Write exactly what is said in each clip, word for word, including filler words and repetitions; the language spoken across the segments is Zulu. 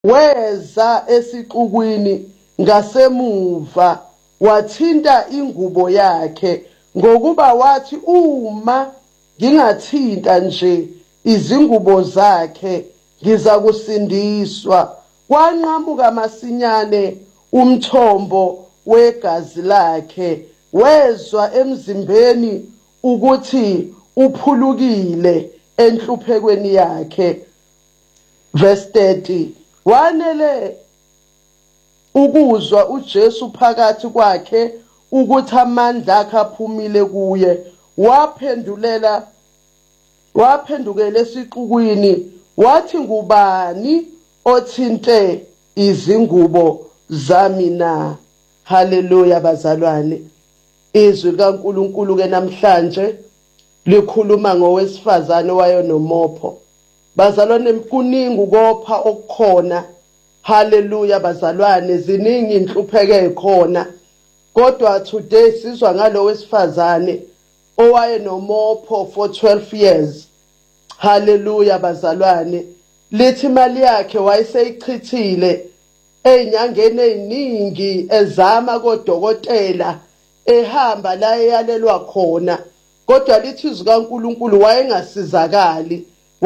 weza esiqukwini ngasemuva wathinta ingubo yakhe ngokuba wathi uma ngingathinta nje izingubo zakhe ngiza kusindiswa. Kwanqamuka masinyane umthombo wegazi lakhe, wezwa emzimbeni ukuthi uphulukile enhluphekweni yakhe. Verse thirty, wanele ukuzwa uJesu phakathi kwakhe ukuthi amandla akhe aphumile kuye, waphendulela waphendukela esiqukwini wathi, ngubani othinte izingubo zami na? Haleluya bazalwane. Izwi kaNkulunkulu ke namhlanje likhuluma ngowesifazane wayenomopho. Bazalwane, kuningi ukopha okukhona. Haleluya bazalwane, ziningi inhlupheko ezikhona. Kodwa today sizwa ngalo wesifazane owayenomopho for twelve years. Haleluya bazalwane. Lithi imali yakhe wayeseyichithile ezinyangeni eziningi ezama kodokotela, ehamba la eyalelwa khona. Kodwa lithi izwi kaNkulunkulu wayengasizakali,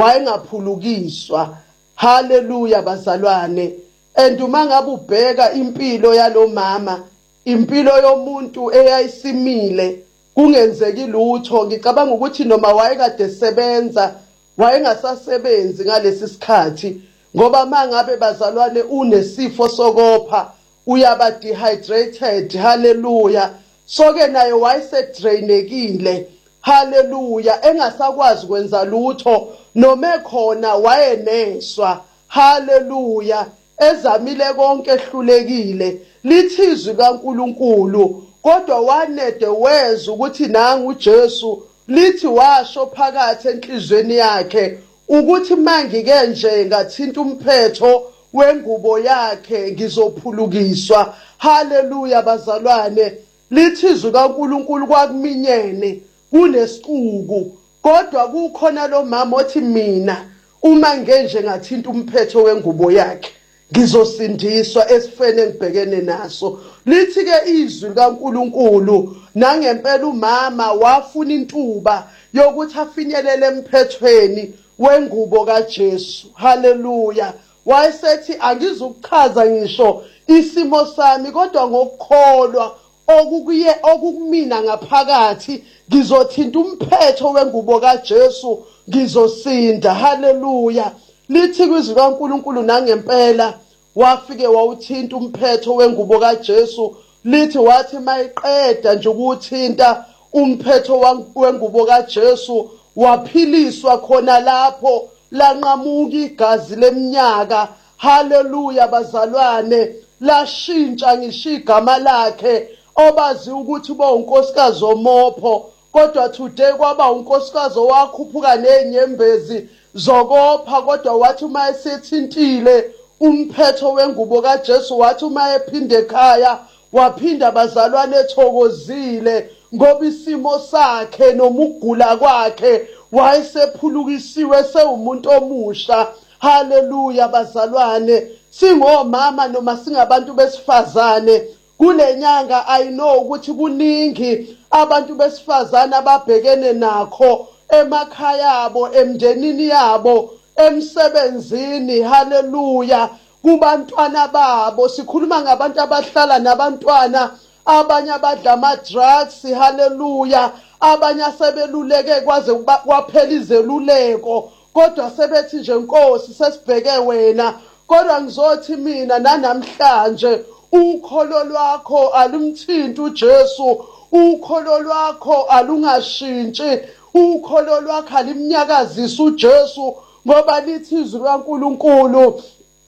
wayengaphulukiswa. Haleluya bazalwane. And uma ngabe ubheka impilo yalomama, impilo yomuntu eyayisimile, kungenzeki lutho, ngicabanga ukuthi noma wayekade sebenza wayengasasebenzi ngalesi sikhathi, ngoba mangabe bazalwane unesifo sokopha uyaba dehydrated. Haleluya. Soke naye wayesedrainekile. Haleluya. Engasakwazi kwenza lutho, noma ekhona wayeneswa. Haleluya. Ezamile konke ehlulekile. Lithi izwi kaNkulunkulu, kodwa wanede weza ukuthi nangu uJesu, lithi washo phakathi enhlizweni yakhe ukuthi mangike nje ngathinta umphetho wengubo yakhe ngizophulukiswa. Haleluya bazalwane. Lithi izwi kaNkulunkulu kwakuminyene kunesiquku, kodwa kukhona lo mama othi mina uma ngenje ngathinta umphetho wengubo yakhe ngizosindiswa esifeni engibhekene naso. Lithi ke izwi kaNkulunkulu nangempela umama wafuna intuba yokuthi afinyelele emphethweni wengubo kaJesu. Haleluya. Wayesethi angizukuchaza ngisho isimo sami, kodwa ngokukholwa okukuye okukumina ngaphakathi ngizothinta umphetho wengubo kaJesu ngizosinda. Haleluya. Lithi kwizwi kaNkulunkulu nangempela wafike wawuthinta umphetho wengubo kaJesu. Lithi wathi mayiqeda nje ukuthinta umphetho wengubo kaJesu waphiliswa khona lapho, lanqamuka igazi leminyaka. Haleluya bazalwane. Lashintsha ngisho igama lakhe, obazi ukuthi uba unkosikazi omopho, kodwa today kwaba unkosikazi owakhuphuka nezinyembezi zokopha. Kodwa wathi uma esethintile umphetho wengubo kaJesu, wathi uma ephinde ekhaya waphinda bazalwane ethokozile, ngoba isimo sakhe noma ukugula kwakhe wayesephulukisiwe, sewumuntu omusha. Haleluya bazalwane. Singomama noma singabantu besifazane kule nyanga, I know ukuthi kuningi abantu besifazane ababhekene nakho emakhaya abo, emndenini yabo, emsebenzini. Haleluya. Kubantwana babo, sikhuluma ngabantu abahlala nabantwana, abanye abadla ama-drugs. Haleluya. Abanye sebeluleke kwaze kwaphela izeluleko, kodwa sebethi nje Nkosi sesibheke wena. Kodwa ngizothi mina nanamhlanje ukholo lwakho alumthinti uJesu, ukholo lwakho alungashintshi, ukholo lwakho alimnyakazisa uJesu, ngoba lithi izwi kaNkulunkulu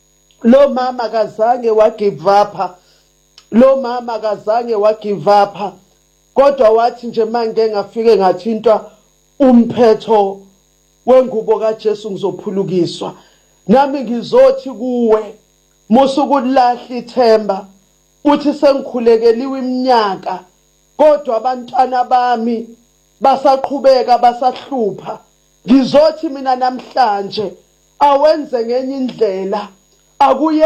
lo mama kazange wagive up. Lo mama kazange wagive up, kodwa wathi nje mangeke ngafike ngathinta umphetho wengubo kaJesu ngizophulukiswa. Nami ngizothi kuwe, musukulahla ithemba, uthi sengikhulekeliwe iminyaka, kodwa abantwana bami basaqhubeka basahlupha. Ngizothi mina namhlanje awenze ngenye indlela, akuye